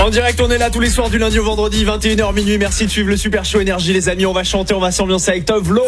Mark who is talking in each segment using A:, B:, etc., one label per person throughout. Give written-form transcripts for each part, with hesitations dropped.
A: En direct, on est là tous les soirs du lundi au vendredi, 21h minuit. Merci de suivre le Super Show Énergie, les amis. On va chanter, on va s'ambiancer avec Tovlo.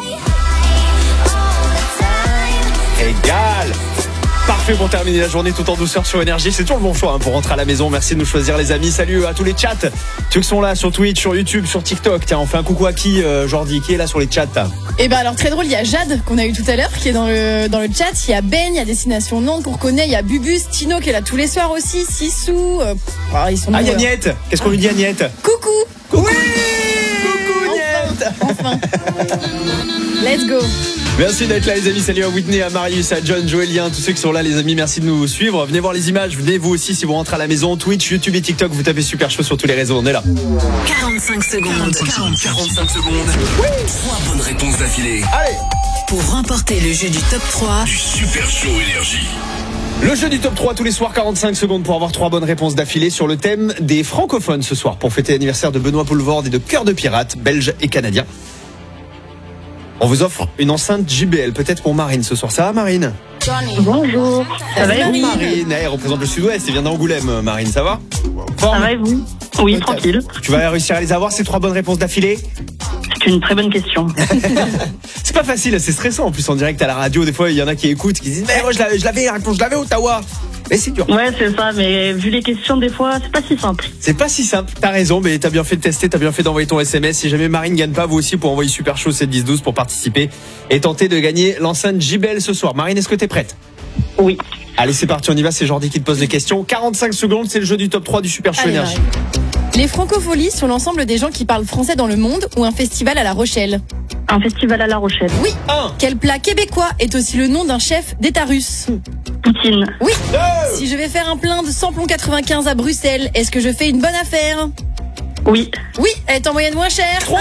A: Égal. Parfait pour terminer la journée tout en douceur sur Énergie. C'est toujours le bon choix pour rentrer à la maison. Merci de nous choisir, les amis. Salut à tous les chats. Ceux qui sont là sur Twitch, sur YouTube, sur TikTok. Tiens, on fait un coucou à qui, Jordi, qui est là sur les chats?
B: Et ben alors très drôle, il y a Jade qu'on a eu tout à l'heure qui est dans le chat. Il y a Ben, il y a Destination Nantes qu'on reconnaît. Il y a Bubus, Tino qui est là tous les soirs aussi. Sissou. Ils sont
A: il y a Niette. Qu'est-ce qu'on lui dit à Niette?
B: Coucou.
A: Oui. Coucou Niette.
B: Enfin. Let's go.
A: Merci d'être là, les amis. Salut à Whitney, à Marius, à John, Joélien, tous ceux qui sont là, les amis. Merci de nous suivre. Venez voir les images. Venez vous aussi si vous rentrez à la maison. Twitch, YouTube et TikTok. Vous tapez Super Show sur tous les réseaux. On est là.
C: 45 secondes.
D: 45 secondes. Oui. 3 bonnes réponses d'affilée.
A: Allez.
C: Pour remporter le jeu du top 3
D: du Super Show Énergie.
A: Le jeu du top 3 tous les soirs, 45 secondes pour avoir 3 bonnes réponses d'affilée sur le thème des francophones ce soir pour fêter l'anniversaire de Benoît Poelvoorde et de Cœur de Pirate, belge et canadien. On vous offre une enceinte JBL, peut-être pour Marine ce soir. Ça va, Marine?
E: Bonjour. Ça va,
A: Marine, elle représente le Sud-Ouest, elle vient d'Angoulême, Marine, ça va?
E: Ça va et vous? Oui, tranquille.
A: Tu vas réussir à les avoir, ces 3 bonnes réponses d'affilée?
E: C'est une très bonne question.
A: C'est pas facile, c'est stressant en plus en direct à la radio. Des fois, il y en a qui écoutent, qui disent mais moi je l'avais Ottawa. Mais c'est dur.
E: Ouais, c'est ça, mais vu les questions, des fois, c'est pas si simple.
A: C'est pas si simple, t'as raison, mais t'as bien fait de tester, t'as bien fait d'envoyer ton SMS. Si jamais Marine gagne pas, vous aussi, pour envoyer Super Show 71012 pour participer et tenter de gagner l'enceinte JBL ce soir. Marine, est-ce que t'es prête?
E: Oui.
A: Allez, c'est parti, on y va, c'est Jordi qui te pose les questions. 45 secondes, c'est le jeu du top 3 du Super Show Énergie.
B: Les francopholies sont l'ensemble des gens qui parlent français dans le monde ou un festival à La Rochelle?
E: Un festival à La Rochelle.
B: Oui. Quel plat québécois est aussi le nom d'un chef d'État russe?
E: Poutine.
B: Oui. Si je vais faire un plein de samplon 95 à Bruxelles, est-ce que je fais une bonne affaire?
E: Oui.
B: Oui, elle est en moyenne moins chère.
A: 3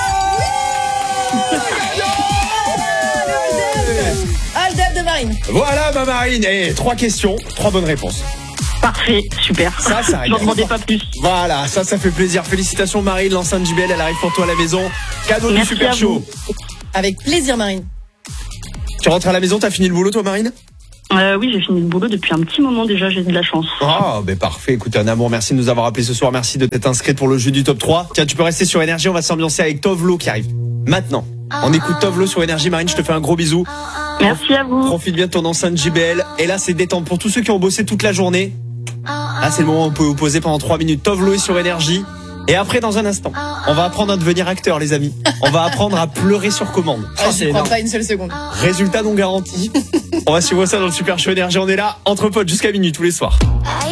B: Aldeb de Marine.
A: Voilà ma Marine, et 3 questions, 3 bonnes réponses.
E: Parfait, super.
A: Ça
E: Je n'en demandais pas plus.
A: Voilà, ça fait plaisir. Félicitations Marine, l'enceinte JBL, elle arrive pour toi à la maison. Cadeau du Super Show.
B: Avec plaisir Marine.
A: Tu rentres à la maison, t'as fini le boulot toi Marine?
E: Oui, j'ai fini le boulot depuis un petit moment déjà, j'ai de la chance.
A: Parfait, écoute, un amour, merci de nous avoir appelé ce soir, merci de t'être inscrite pour le jeu du top 3. Tiens, tu peux rester sur Énergie, on va s'ambiancer avec Tovlo qui arrive maintenant. On écoute Tovlo sur Énergie. Marine, je te fais un gros bisou.
E: Merci à vous.
A: Profite bien de ton enceinte JBL. Et là, c'est détente pour tous ceux qui ont bossé toute la journée. Là, c'est le moment où on peut vous poser pendant 3 minutes. Tovlo est sur Énergie. Et après, dans un instant, on va apprendre à devenir acteur, les amis. On va apprendre à pleurer sur commande.
B: Je prends pas une seule seconde.
A: Résultat non garanti. On va suivre ça dans le Super Show Énergie. On est là, entre potes, jusqu'à minuit tous les soirs.